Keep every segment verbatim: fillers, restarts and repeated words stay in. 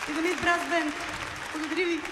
Динамит Брас Бенд. Благодаря ви.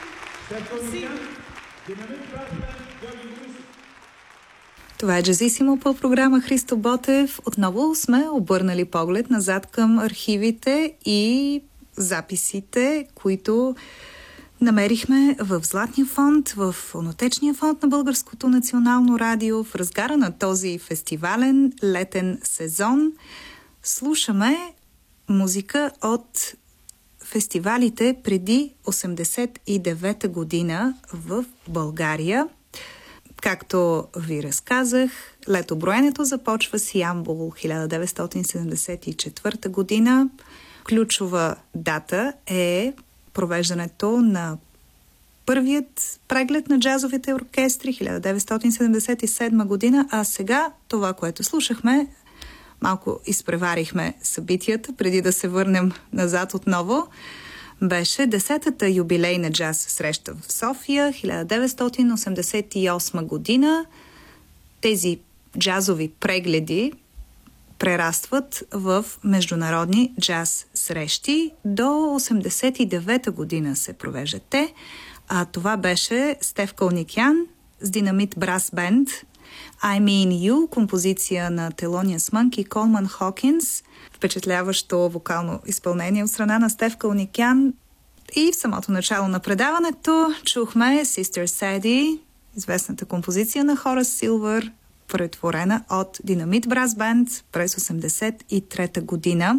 Това е Джазисимо по програма Христо Ботев. Отново сме обърнали поглед назад към архивите и записите, които намерихме в Златния фонд, в Фонотечния фонд на Българското национално радио, в разгара на този фестивален летен сезон. Слушаме музика от фестивалите преди осемдесет и девета година в България. Както ви разказах, летоброенето започва с Ямбол хиляда деветстотин седемдесет и четвърта година. Ключова дата е провеждането на първият преглед на джазовите оркестри хиляда деветстотин седемдесет и седма година, а сега това, което слушахме, малко изпреварихме събитията, преди да се върнем назад отново, беше десетата юбилейна джаз среща в София хиляда деветстотин осемдесет и осма година. Тези джазови прегледи прерастват в международни джаз срещи. До осемдесет и девета година се провеждат те, а това беше Стеф Кълникян с Динамит Брас Бенд, I Mean You, композиция на Телониас Мънк и Колман Хокинс, впечатляващо вокално изпълнение от страна на Стеф Кълникян. И в самото начало на предаването чухме Sister Sadie, известната композиция на Хорас Силвър, претворена от Динамит Брас Бенд през осемдесет и трета година.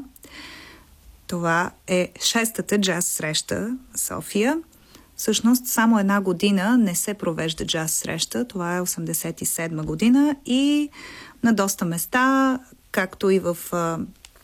Това е шестата джаз среща в София. Всъщност само една година не се провежда джаз среща. Това е осемдесет и седма година и на доста места, както и в а,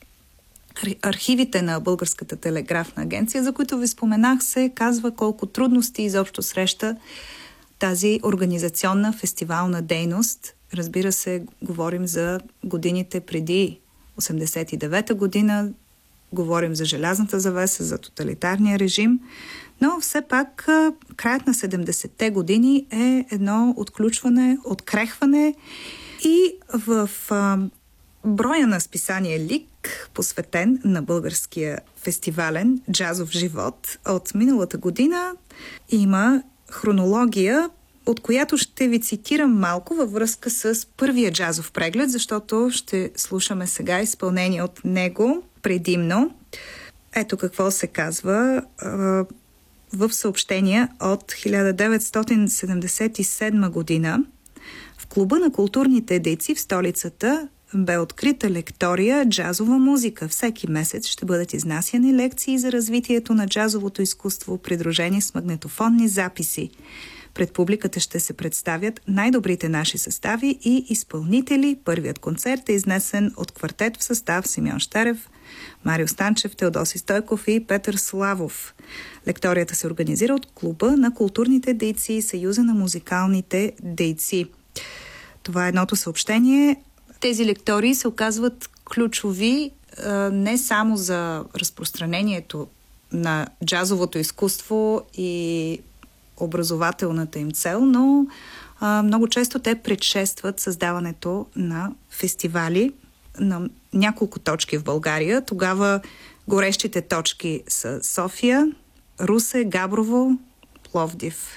архивите на Българската телеграфна агенция, за които ви споменах, се казва колко трудности изобщо среща тази организационна фестивална дейност. Разбира се, говорим за годините преди осемдесет и девета година, говорим за желязната завеса, за тоталитарния режим, но все пак краят на седемдесетте години е едно отключване, открехване и в а, броя на списание Лик, посветен на българския фестивален джазов живот от миналата година, има хронология, от която ще ви цитирам малко във връзка с първия джазов преглед, защото ще слушаме сега изпълнение от него предимно. Ето какво се казва а, в съобщения от хиляда деветстотин седемдесет и седма година. В Клуба на културните дейци в столицата бе открита лектория «Джазова музика». Всеки месец ще бъдат изнасяни лекции за развитието на джазовото изкуство, придружени с магнетофонни записи. Пред публиката ще се представят най-добрите наши състави и изпълнители. Първият концерт е изнесен от квартет в състав Симеон Щерев, Марио Станчев, Теодоси Стойков и Петър Славов. Лекторията се организира от Клуба на културните дейци и Съюза на музикалните дейци. Това е едното съобщение. Тези лектории се оказват ключови не само за разпространението на джазовото изкуство и образователната им цел, но а, много често те предшестват създаването на фестивали на няколко точки в България. Тогава горещите точки са София, Русе, Габрово, Пловдив.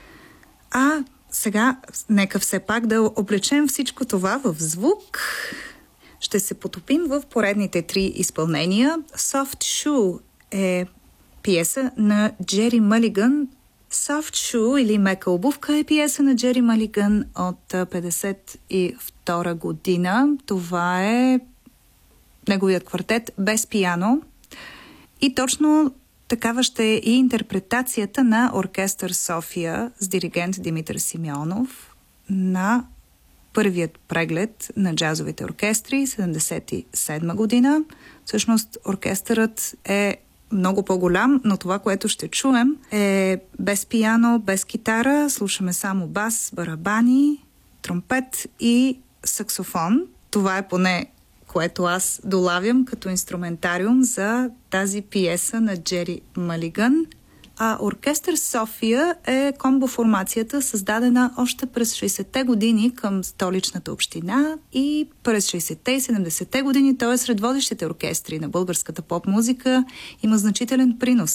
А сега нека все пак да облечем всичко това в звук. Ще се потопим в поредните три изпълнения. Soft Shoe е пиеса на Джери Мълиган. Soft Shoe или Мека обувка е пиеса на Джери Мълиган от петдесет и втора година. Това е неговият квартет без пиано. И точно такава ще е и интерпретацията на Оркестър София с диригент Димитър Симеонов на първият преглед на джазовите оркестри седемдесет и седма година. Всъщност оркестърът е много по-голям, но това, което ще чуем е без пиано, без китара. Слушаме само бас, барабани, тромпет и саксофон. Това е поне което аз долавям като инструментариум за тази пиеса на Джери Мълиган. А Оркестър София е комбо-формацията, създадена още през шейсетте години към столичната община и през шейсетте и седемдесетте години той е сред водещите оркестри на българската поп-музика, има значителен принос